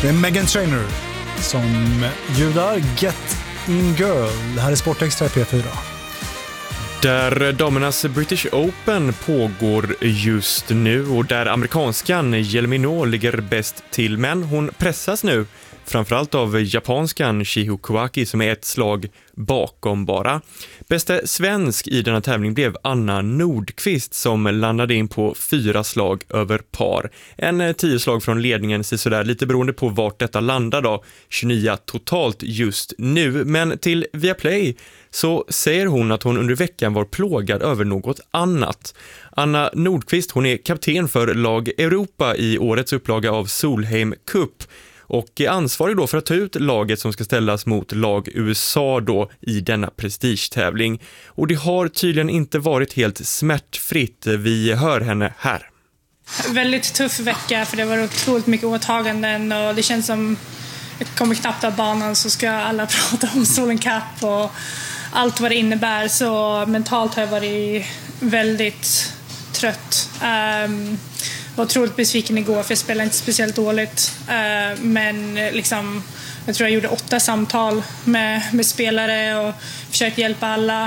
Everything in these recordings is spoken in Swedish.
Det är Meghan Trainor som ljudar Get In Girl. Det här är Sportextra P4. Där damernas British Open pågår just nu och där amerikanskan Yelminor ligger bäst till, men hon pressas nu framförallt av japanskan Shiho Kawaki som är ett slag bakom bara. Bästa svensk i denna tävling blev Anna Nordqvist som landade in på 4 slag över par. En 10 slag från ledningen, så sådär lite beroende på vart detta landar då. 29 totalt just nu, men till Viaplay så säger hon att hon under veckan var plågad över något annat. Anna Nordqvist, hon är kapten för lag Europa i årets upplaga av Solheim Cup och är ansvarig då för att ta ut laget som ska ställas mot lag USA då i denna prestigetävling. Och det har tydligen inte varit helt smärtfritt. Vi hör henne här. Väldigt tuff vecka för det var otroligt mycket åtaganden och det känns som jag kommer knappt av banan så ska alla prata om Solheim Cup och allt vad det innebär, så mentalt har jag varit väldigt trött. Var otroligt besviken igår för jag spelade inte speciellt dåligt, men liksom, jag tror jag gjorde 8 samtal med spelare och försökte hjälpa alla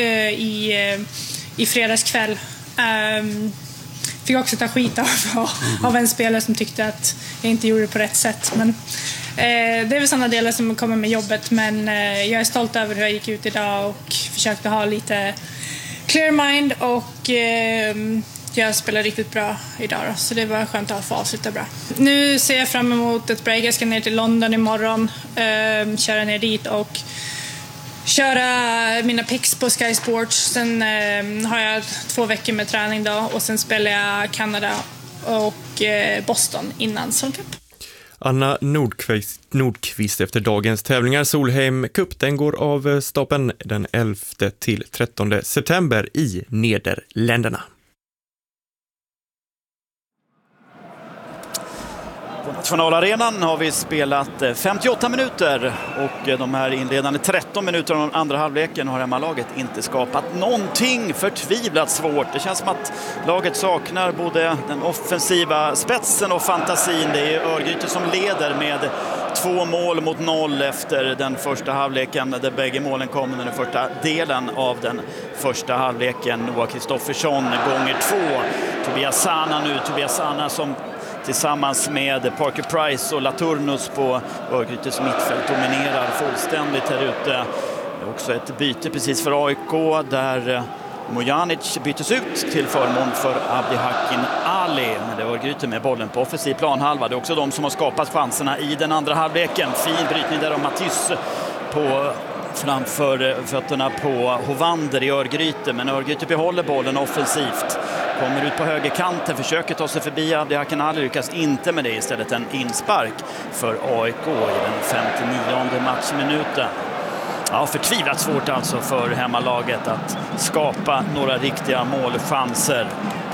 i fredagskväll. Fick också ta skit av en spelare som tyckte att jag inte gjorde det på rätt sätt, men det är väl sådana delar som kommer med jobbet, men jag är stolt över hur jag gick ut idag och försökte ha lite clear mind och jag spelar riktigt bra idag då, så det var skönt att få avsluta bra. Nu ser jag fram emot ett break. Jag ska ner till London imorgon, köra ner dit och köra mina picks på Sky Sports. Sen har jag 2 veckor med träning då och sen spelar jag Kanada och Boston innan Solheim Cup. Anna Nordqvist efter dagens tävlingar. Solheim Cup, den går av stapeln den 11 till 13 september i Nederländerna. På Nationalarenan har vi spelat 58 minuter och de här inledande 13 minuter av andra halvleken har hemmalaget inte skapat någonting. Förtvivlat svårt. Det känns som att laget saknar både den offensiva spetsen och fantasin. Det är Örgryte som leder med 2 mål mot 0 efter den första halvleken där bägge målen kom under den första delen av den första halvleken. Noah Kristoffersson gånger 2. Tobias Sana som tillsammans med Parker Price och Laturnus på Örgrytes mittfält dominerar fullständigt här ute. Det är också ett byte precis för AIK där Mojanic byttes ut till förmån för Abdihakin Ali. Men det är Örgryte med bollen på offensiv planhalva. Det är också de som har skapat chanserna i den andra halvleken. Fin brytning där av Matys på framför fötterna på Hovander i Örgryte. Men Örgryte behåller bollen offensivt. Kommer ut på högerkanten, försöker ta sig förbi Abdihakin Ali, lyckas inte med det, istället en inspark för AIK i den 59:e matchminuten. Ja, förtvivlat svårt alltså för hemmalaget att skapa några riktiga målchanser.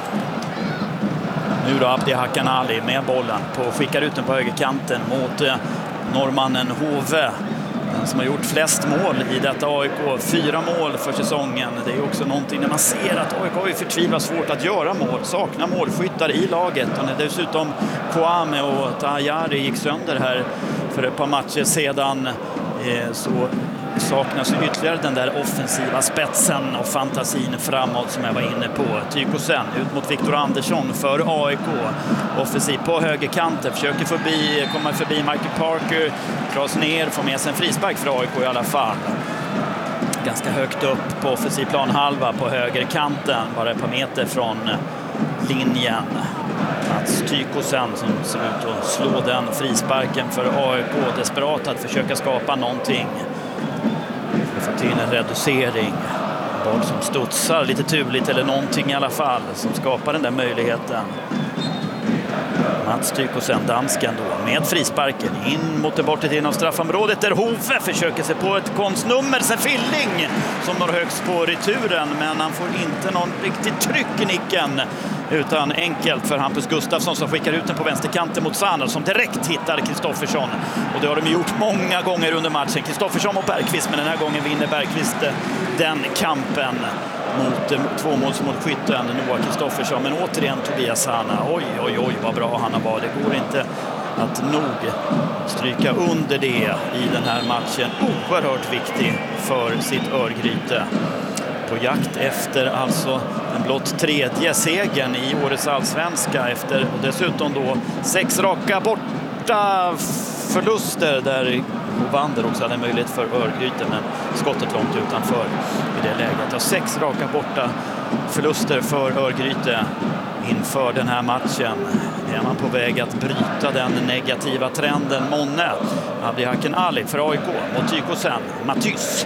Nu då Abdihakin Ali med bollen skickar ut den på högerkanten mot norrmannen Hove, som har gjort flest mål i detta AIK. 4 mål för säsongen. Det är också någonting när man ser att AIK har förtvivlat svårt att göra mål. Saknar målskyttar i laget. Och när dessutom Kwame och Tahayari gick sönder här för ett par matcher sedan så saknas ytterligare den där offensiva spetsen och fantasin framåt som jag var inne på. Tykosen ut mot Victor Andersson för AIK. Offensiv på högerkanten, försöker komma förbi Michael Parker, dras ner, får med sig en frispark för AIK i alla fall. Ganska högt upp på offensiv planhalva på högerkanten, bara ett par meter från linjen. Mats Tykosen som ser ut att slå den frisparken för AIK, desperat att försöka skapa någonting. Får till en reducering. Boll som studsar lite turligt eller någonting i alla fall som skapar den där möjligheten. Mats Tykosen, dansken då, med frisparken in mot det bortre delen av straffområdet där Hove försöker sig på ett konstnummer. Sen Filling som når högst på returen, men han får inte någon riktigt tryck i nicken, utan enkelt för Hampus Gustafsson som skickar ut den på vänsterkanten mot Sana som direkt hittar Kristoffersson. Och det har de gjort många gånger under matchen. Kristoffersson och Bergqvist, men den här gången vinner Bergqvist den kampen mot tvåmålsmålskytten Noah Kristoffersson. Men återigen Tobias Sana. Oj vad bra han har varit. Det går inte att nog stryka under det i den här matchen. Oerhört viktig för sitt Örgryte. På jakt efter alltså den blott tredje segern i årets allsvenska efter och dessutom då 6 raka borta förluster där Hovander också hade möjlighet för Örgryte, men skottet långt utanför i det läget. Och 6 raka borta förluster för Örgryte inför den här matchen. Är man på väg att bryta den negativa trenden? Månne, Abdihaken Ali för AIK mot Tykosen, Matys.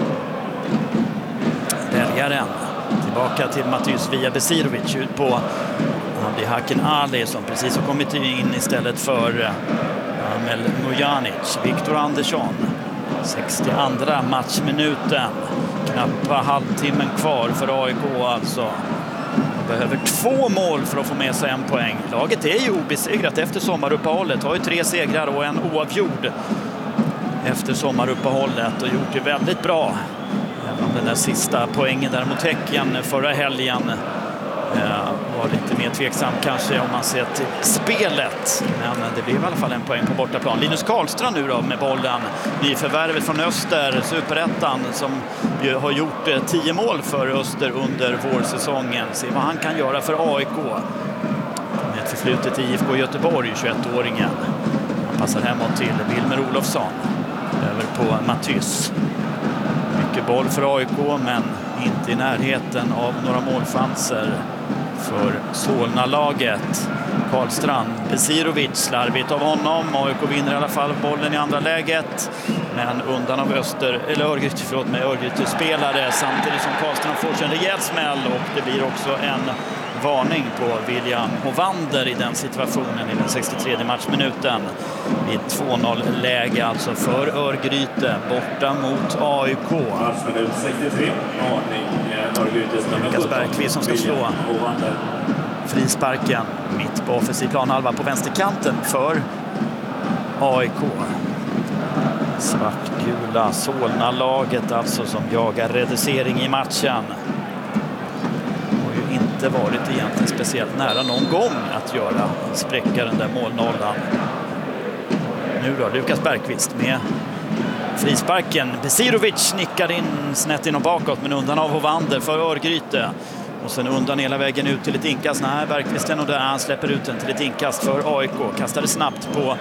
Väljaren tillbaka till Matys via Besirovic ut på Abdihaken Ali som precis har kommit in istället för Amel Mujanic. Viktor Andersson, 62:a matchminuten. Knappa halvtimmen kvar för AIK alltså. De behöver 2 mål för att få med sig 1 poäng. Laget är ju obesegrat efter sommaruppehållet. Har ju 3 segrar och en oavgjord efter sommaruppehållet och gjort det väldigt bra. Även den där sista poängen där mot Häcken förra helgen var lite mer tveksam kanske om man ser till spelet. Men det blev i alla fall 1 poäng på bortaplan. Linus Karlstrand nu då med bollen. Nyförvärvet från Öster, Superettan, som ju har gjort 10 mål för Öster under vårsäsongen. Se vad han kan göra för AIK. Med ett förflutet i IFK Göteborg, 21-åringen. Han passar hemåt till Wilmer Olofsson. Över på Matys. Mycket boll för AIK men inte i närheten av några målchanser för Solna-laget. Karlstrand, Besirovic, slarvigt av honom. AIK vinner i alla fall bollen i andra läget. Men undan av Örgryte-spelare samtidigt som Karlstrand får sig en rejäl smäll och det blir också en varning på William Hovander i den situationen i den 63:e matchminuten. I 2-0-läge alltså för Örgryte borta mot AIK. Lukas Bergqvist som ska slå frisparken mitt på offensiv planhalva på vänsterkanten för AIK. Svartgula Solna-laget alltså som jagar reducering i matchen. Har ju inte varit egentligen speciellt nära någon gång att spräcka den där målnollan. Nu då Lukas Bergqvist med frisparken. Besirovic nickar in snett in och bakåt men undan av Hovander för Örgryte. Och sen undan hela vägen ut till ett inkast. Nej, Bergqvist är nog där. Han släpper ut den till ett inkast för AIK. Kastar det snabbt på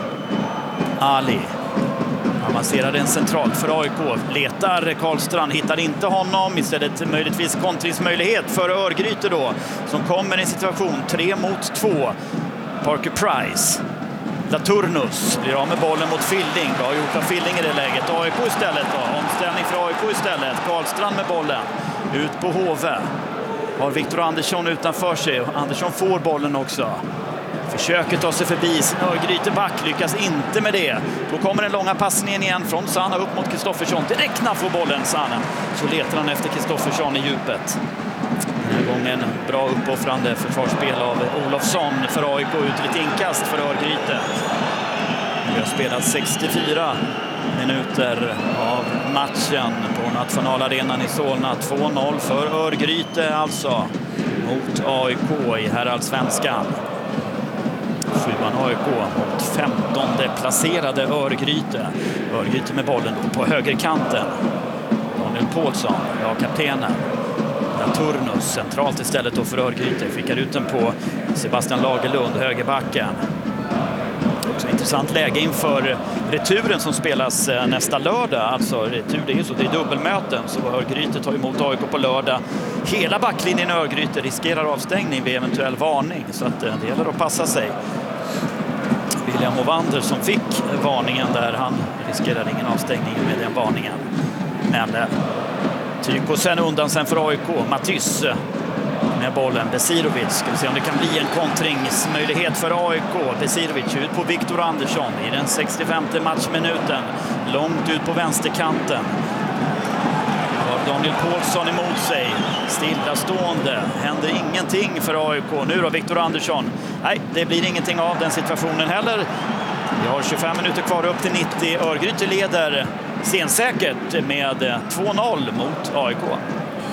Ali. Avancerar den centralt för AIK. Letar Karlstrand, hittar inte honom. Istället möjligtvis kontringsmöjlighet för Örgryte då. Som kommer i en situation 3 mot 2. Parker Price. Laturnus blir av med bollen mot Filding. Bra gjort av Filding i det läget. AIK istället då. Omställning för AIK istället. Karlstrand med bollen. Ut på Hove. Har Viktor Andersson utanför sig. Andersson får bollen också. Försöker ta sig förbi. Örgryte back lyckas inte med det. Då kommer den långa passningen igen från Sanna upp mot Kristoffersson. Direkt när får bollen Sanna. Så letar han efter Kristoffersson i djupet. Den här gången bra uppoffrande försvarsspel av Olofsson för AIK ut till ett inkast för Örgryte. Vi har spelat 64 minuter av matchen på nationalarenan i Solna. 2-0 för Örgryte alltså mot AIK i herrallsvenskan. 7an AIK mot 15:e placerade Örgryte. Örgryte med bollen på högerkanten. Daniel Paulsson, kaptenen. Turnus centralt istället då för Örgryte. Skickar ut den på Sebastian Lagerlund, högerbacken. Också intressant läge inför returen som spelas nästa lördag. Alltså retur, det är ju så, det är dubbelmöten. Så Örgryte tar emot AIK på lördag. Hela backlinjen i Örgryte riskerar avstängning vid eventuell varning. Så att det gäller att passa sig. William Hovander som fick varningen där, han riskerar ingen avstängning med den varningen. Men Tykosen undan sen för AIK. Matys med bollen. Besirovic. Ska vi se om det kan bli en kontringsmöjlighet för AIK. Besirovic ut på Viktor Andersson i den 65:e matchminuten. Långt ut på vänsterkanten. Har Daniel Paulsson emot sig. Stillastående. Händer ingenting för AIK. Nu då Viktor Andersson. Nej, det blir ingenting av den situationen heller. Vi har 25 minuter kvar upp till 90. Örgryte leder sensäkert med 2-0 mot AIK.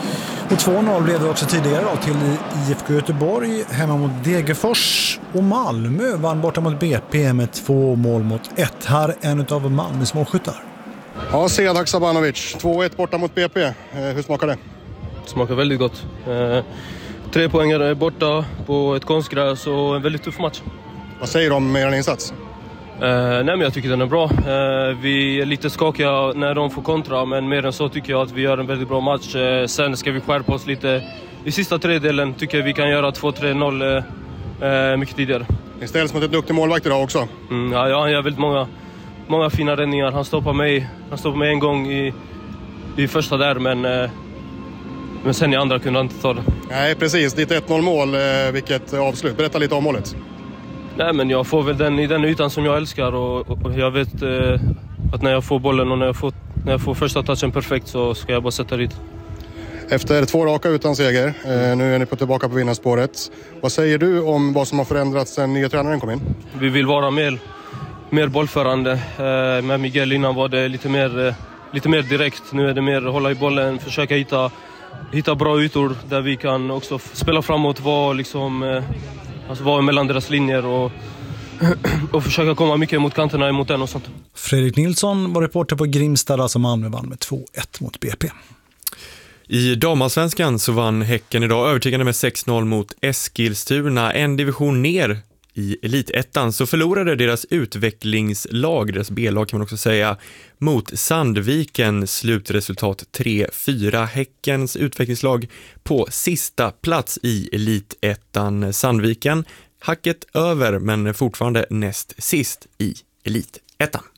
Och 2-0 blev det också tidigare då till IFK Göteborg hemma mot Degerfors, och Malmö vann borta mot BP med 2 mål mot 1. Här en av Malmös målskyttar. Ja, Sead Sabanovic, 2-1 borta mot BP. Hur smakar det? Det smakar väldigt gott. 3 poängare borta på ett konstgräs och en väldigt tuff match. Vad säger du om er insats? Nej, men jag tycker den är bra. Vi är lite skakiga när de får kontra, men mer än så tycker jag att vi gör en väldigt bra match. Sen ska vi skärpa oss lite. I sista tredjedelen tycker jag vi kan göra 2-3-0 mycket tidigare. Ni ställs mot ett duktig målvakt idag också. Ja, han gör väldigt många fina räddningar. Han stoppar mig en gång i första där, men sen i andra kunde han inte ta det. Nej, precis. Ditt 1-0 mål, vilket avslut. Berätta lite om målet. Nej, men jag får väl den i den ytan som jag älskar, och jag vet att när jag får bollen och när jag får första touchen perfekt så ska jag bara sätta dit. Efter 2 raka utan seger, nu är ni tillbaka på vinnarspåret. Vad säger du om vad som har förändrats sen nya tränaren kom in? Vi vill vara mer bollförande. Med Miguel innan var det lite mer direkt. Nu är det mer hålla i bollen, försöka hitta bra ytor där vi kan också spela framåt, vara mellan deras linjer och försöka komma mycket mot kanterna emot den och sånt. Fredrik Nilsson var reporter på Grimstad, som Malmö vann med 2-1 mot BP. I damallsvenskan så vann Häcken idag övertygande med 6-0 mot Eskilstuna. En division ner i elitettan så förlorade deras utvecklingslag, deras B-lag kan man också säga, mot Sandviken. Slutresultat 3-4. Häckens utvecklingslag på sista plats i elitettan. Sandviken hacket över, men fortfarande näst sist i elitettan.